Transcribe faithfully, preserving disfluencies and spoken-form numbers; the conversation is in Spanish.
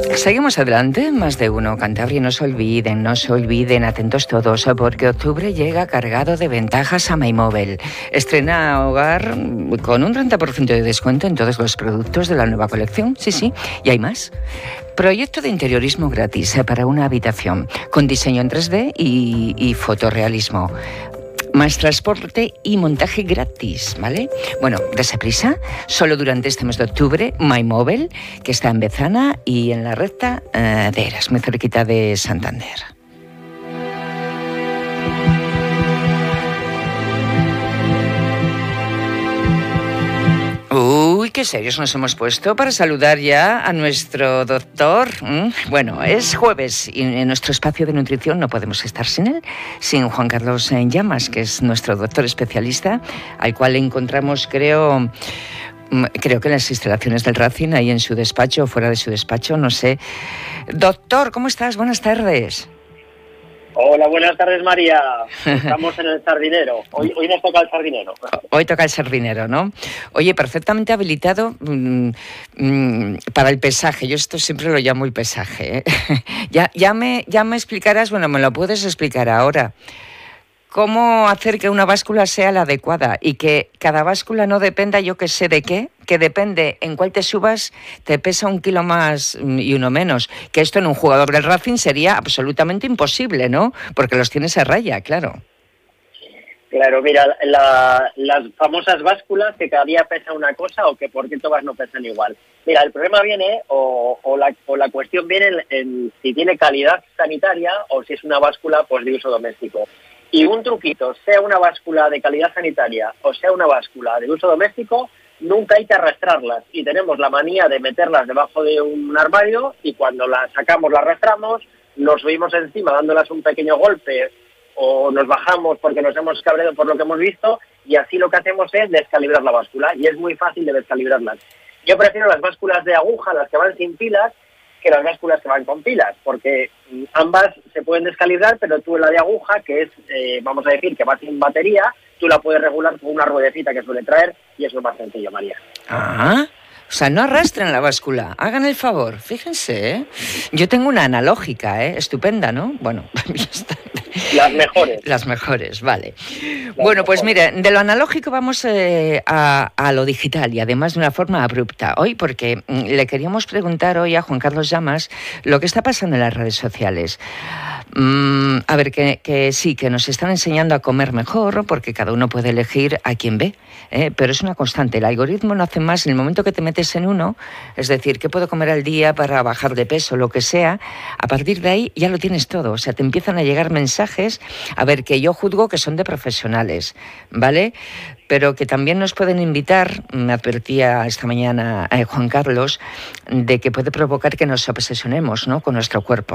Seguimos adelante, más de uno Cantabria. No se olviden, no se olviden, atentos todos, porque octubre llega cargado de ventajas a MyMóvil. Estrena hogar con un treinta por ciento de descuento en todos los productos de la nueva colección. Sí, sí, y hay más. Proyecto de interiorismo gratis para una habitación, con diseño en tres D y, y fotorrealismo. Más transporte y montaje gratis, ¿vale? Bueno, dese prisa, solo durante este mes de octubre, MyMóvil, que está en Bezana y en la recta uh, de Eras, muy cerquita de Santander. Uy, qué serios nos hemos puesto para saludar ya a nuestro doctor. Bueno, es jueves y en nuestro espacio de nutrición no podemos estar sin él, sin Juan Carlos Llamas, que es nuestro doctor especialista, al cual encontramos, creo... Creo que en las instalaciones del Racing, ahí en su despacho o fuera de su despacho, no sé. Doctor, ¿cómo estás? Buenas tardes. Hola, buenas tardes, María. Estamos en el Sardinero. Hoy, hoy nos toca el Sardinero. Hoy toca el Sardinero, ¿no? Oye, perfectamente habilitado mmm, mmm, para el pesaje. Yo esto siempre lo llamo el pesaje, ¿eh? ya, ya, me, ya me explicarás, bueno, me lo puedes explicar ahora. ¿Cómo hacer que una báscula sea la adecuada y que cada báscula no dependa, yo que sé de qué, que depende en cuál te subas, te pesa un kilo más y uno menos? Que esto en un jugador del Racing sería absolutamente imposible, ¿no? Porque los tienes a raya, claro. Claro, mira, la, las famosas básculas que cada día pesa una cosa o que por qué todas no pesan igual. Mira, el problema viene o, o, la, o la cuestión viene en, en si tiene calidad sanitaria o si es una báscula pues de uso doméstico. Y un truquito, sea una báscula de calidad sanitaria o sea una báscula de uso doméstico, nunca hay que arrastrarlas. Y tenemos la manía de meterlas debajo de un armario y cuando las sacamos, las arrastramos, nos subimos encima dándolas un pequeño golpe o nos bajamos porque nos hemos cabreado por lo que hemos visto y así lo que hacemos es descalibrar la báscula y es muy fácil de descalibrarlas. Yo prefiero las básculas de aguja, las que van sin pilas, que las básculas que van con pilas, porque ambas se pueden descalibrar, pero tú en la de aguja, que es, eh, vamos a decir, que va sin batería, tú la puedes regular con una ruedecita que suele traer y eso es más sencillo, María. Ah, o sea, no arrastren la báscula, hagan el favor, fíjense, ¿eh? Yo tengo una analógica, ¿eh? Estupenda, ¿no? Bueno, ya está. Las mejores. Las mejores, vale. Las bueno, pues mejores. mire, de lo analógico vamos eh, a, a lo digital y además de una forma abrupta. Hoy, porque mm, le queríamos preguntar hoy a Juan Carlos Llamas lo que está pasando en las redes sociales. Mm, a ver, que, que sí, que nos están enseñando a comer mejor, porque cada uno puede elegir a quien ve, ¿eh? Pero es una constante. El algoritmo no hace más en el momento que te metes en uno, es decir, ¿qué puedo comer al día para bajar de peso, lo que sea? A partir de ahí ya lo tienes todo. O sea, te empiezan a llegar mensajes, a ver, que yo juzgo que son de profesionales, ¿vale? Pero que también nos pueden invitar, me advertía esta mañana eh, Juan Carlos, de que puede provocar que nos obsesionemos, ¿no?, con nuestro cuerpo.